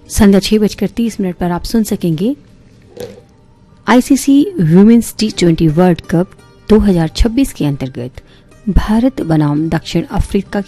संध्या 6:30 पर आप सुन सकेंगे ICC women's T20 world cup 2026 के अंतर्गत भारत बनाम दक्षिण अफ्रीका